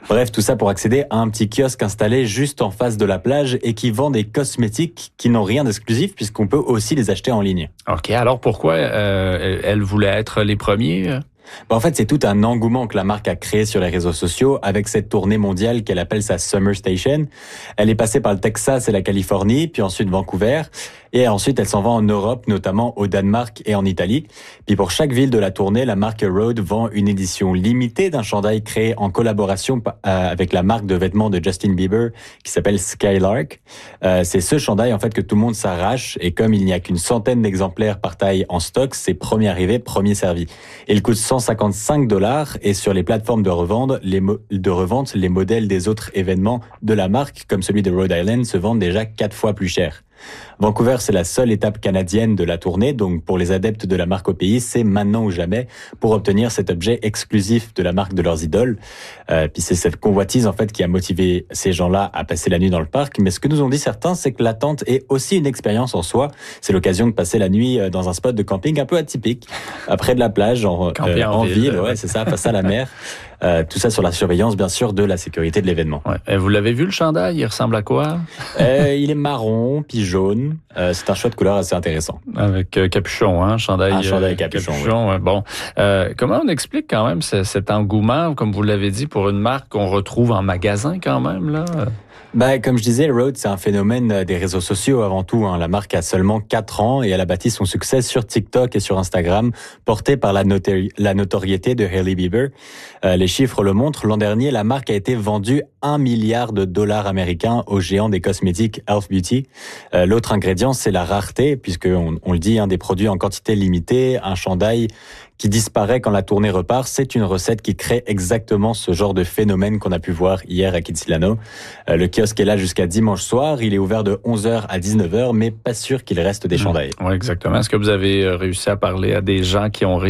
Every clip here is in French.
Bref, tout ça pour accéder à un petit kiosque installé juste en face de la plage et qui vend des cosmétiques qui n'ont rien d'exclusif puisqu'on peut aussi les acheter en ligne. OK, alors pourquoi elle voulait être les premiers? En fait, c'est tout un engouement que la marque a créé sur les réseaux sociaux avec cette tournée mondiale qu'elle appelle sa Summer Station. Elle est passée par le Texas et la Californie, puis ensuite Vancouver. Et ensuite, elle s'en va en Europe, notamment au Danemark et en Italie. Puis pour chaque ville de la tournée, la marque Rhode vend une édition limitée d'un chandail créé en collaboration avec la marque de vêtements de Justin Bieber qui s'appelle Skylark. C'est ce chandail en fait que tout le monde s'arrache et comme il n'y a qu'une centaine d'exemplaires par taille en stock, c'est premier arrivé, premier servi. Il coûte $155 et sur les plateformes de revente, les modèles des autres événements de la marque, comme celui de Rhode Island, se vendent déjà 4 fois plus cher. Vancouver, c'est la seule étape canadienne de la tournée, donc pour les adeptes de la marque au pays, c'est maintenant ou jamais pour obtenir cet objet exclusif de la marque de leurs idoles. Puis c'est cette convoitise en fait qui a motivé ces gens-là à passer la nuit dans le parc. Mais ce que nous ont dit certains, c'est que l'attente est aussi une expérience en soi. C'est l'occasion de passer la nuit dans un spot de camping un peu atypique, près de la plage, en ville, ouais, c'est ça, face à la mer. Tout ça sur la surveillance, bien sûr, de la sécurité de l'événement. Ouais. Et vous l'avez vu, le chandail? Il ressemble à quoi? Il est marron, puis jaune. C'est un choix de couleur assez intéressant. Avec capuchon, hein? Chandail capuchon. Oui. Ouais. Bon. Comment on explique quand même cet engouement, comme vous l'avez dit, pour une marque qu'on retrouve en magasin quand même, là? Comme je disais, Rhode, c'est un phénomène des réseaux sociaux avant tout. La marque a seulement 4 ans et elle a bâti son succès sur TikTok et sur Instagram, porté par la notoriété de Hailey Bieber. Les chiffres le montrent. L'an dernier, la marque a été vendue $1 milliard américains au géant des cosmétiques Elf Beauty. L'autre ingrédient, c'est la rareté, puisqu'on le dit, des produits en quantité limitée, un chandail qui disparaît quand la tournée repart. C'est une recette qui crée exactement ce genre de phénomène qu'on a pu voir hier à Kitsilano. Le kiosque est là jusqu'à dimanche soir. Il est ouvert de 11h à 19h, mais pas sûr qu'il reste des chandails. Oui, exactement. Est-ce que vous avez réussi à parler à des gens qui ont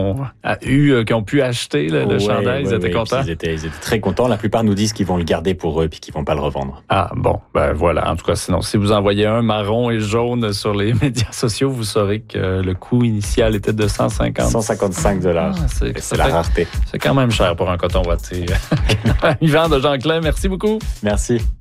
pu acheter le chandail? Ils étaient contents? Ils étaient très contents. La plupart nous disent qu'ils vont le garder pour eux puis qu'ils vont pas le revendre. Ah bon, voilà. En tout cas, sinon, si vous envoyez un marron et jaune sur les médias sociaux, vous saurez que le coût initial était de $155. C'est la rareté. C'est quand même cher pour un coton watté. Yvan de Jean-Clain, merci beaucoup. Merci.